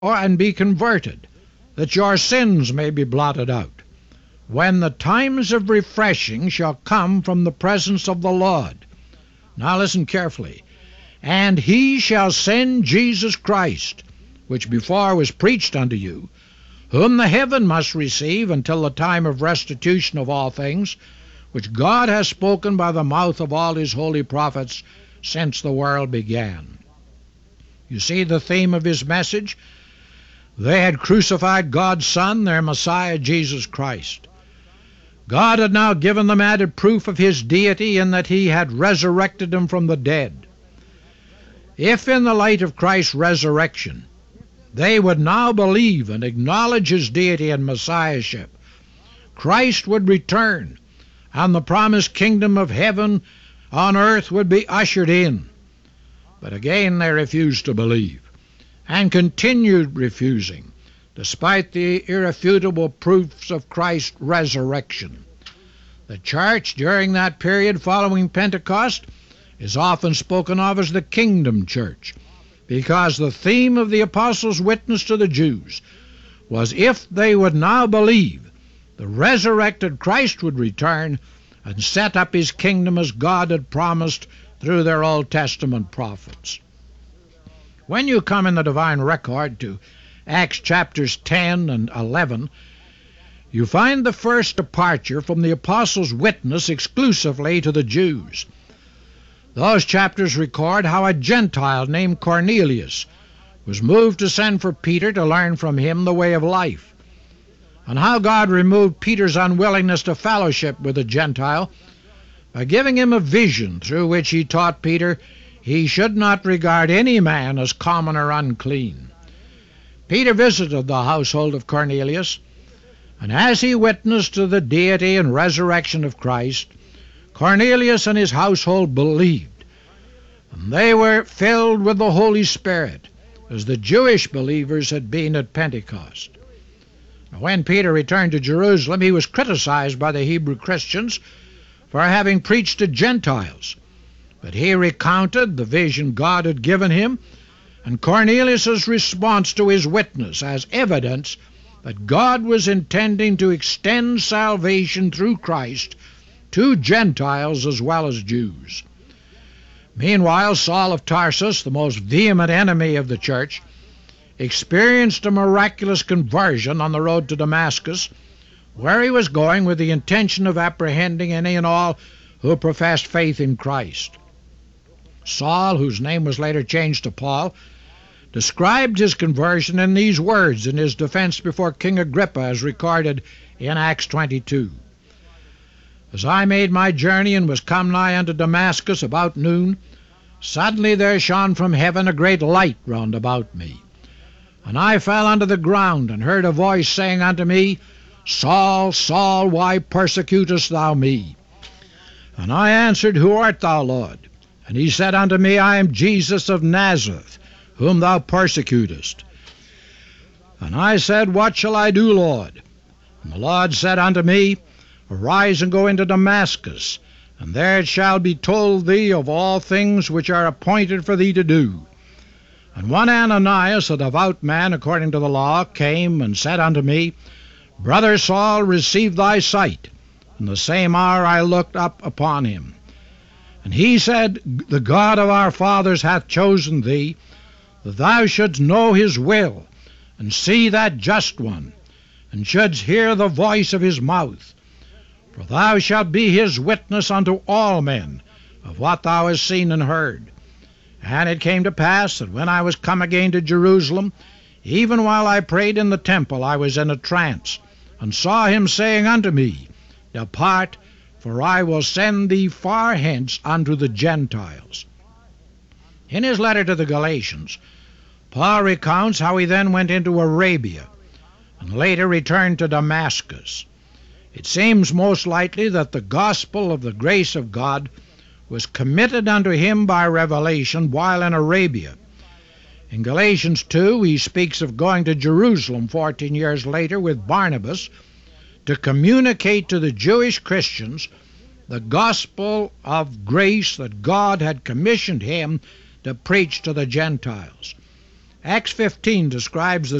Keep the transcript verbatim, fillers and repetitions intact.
and be converted, that your sins may be blotted out, when the times of refreshing shall come from the presence of the Lord. Now listen carefully. And he shall send Jesus Christ, which before was preached unto you, whom the heaven must receive until the time of restitution of all things, which God has spoken by the mouth of all his holy prophets since the world began. You see the theme of his message? They had crucified God's Son, their Messiah, Jesus Christ. God had now given them added proof of his deity in that he had resurrected him from the dead. If in the light of Christ's resurrection they would now believe and acknowledge his deity and Messiahship, Christ would return, and the promised kingdom of heaven on earth would be ushered in. But again they refused to believe, and continued refusing, despite the irrefutable proofs of Christ's resurrection. The church during that period following Pentecost is often spoken of as the Kingdom Church, because the theme of the apostles' witness to the Jews was if they would now believe, the resurrected Christ would return and set up his kingdom as God had promised through their Old Testament prophets. When you come in the divine record to Acts chapters ten and eleven, you find the first departure from the apostles' witness exclusively to the Jews. Those chapters record how a Gentile named Cornelius was moved to send for Peter to learn from him the way of life, and how God removed Peter's unwillingness to fellowship with the Gentile by giving him a vision through which he taught Peter he should not regard any man as common or unclean. Peter visited the household of Cornelius, and as he witnessed to the deity and resurrection of Christ, Cornelius and his household believed, and they were filled with the Holy Spirit, as the Jewish believers had been at Pentecost. When Peter returned to Jerusalem, he was criticized by the Hebrew Christians for having preached to Gentiles, but he recounted the vision God had given him and Cornelius' response to his witness as evidence that God was intending to extend salvation through Christ to Gentiles as well as Jews. Meanwhile, Saul of Tarsus, the most vehement enemy of the church, experienced a miraculous conversion on the road to Damascus, where he was going with the intention of apprehending any and all who professed faith in Christ. Saul, whose name was later changed to Paul, described his conversion in these words in his defense before King Agrippa, as recorded in Acts twenty-two. As I made my journey and was come nigh unto Damascus about noon, suddenly there shone from heaven a great light round about me. And I fell unto the ground, and heard a voice saying unto me, Saul, Saul, why persecutest thou me? And I answered, Who art thou, Lord? And he said unto me, I am Jesus of Nazareth, whom thou persecutest. And I said, What shall I do, Lord? And the Lord said unto me, Arise and go into Damascus, and there it shall be told thee of all things which are appointed for thee to do. And one Ananias, a devout man according to the law, came and said unto me, Brother Saul, receive thy sight. In the same hour I looked up upon him. And he said, The God of our fathers hath chosen thee, that thou shouldst know his will, and see that just one, and shouldst hear the voice of his mouth. For thou shalt be his witness unto all men of what thou hast seen and heard. And it came to pass that when I was come again to Jerusalem, even while I prayed in the temple, I was in a trance, and saw him saying unto me, Depart, for I will send thee far hence unto the Gentiles. In his letter to the Galatians, Paul recounts how he then went into Arabia, and later returned to Damascus. It seems most likely that the gospel of the grace of God was committed unto him by revelation while in Arabia. In Galatians two, he speaks of going to Jerusalem fourteen years later with Barnabas to communicate to the Jewish Christians the gospel of grace that God had commissioned him to preach to the Gentiles. Acts fifteen describes the